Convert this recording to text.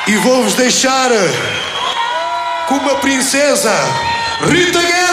E vou-vos deixar com uma princesa, Rita Guerra.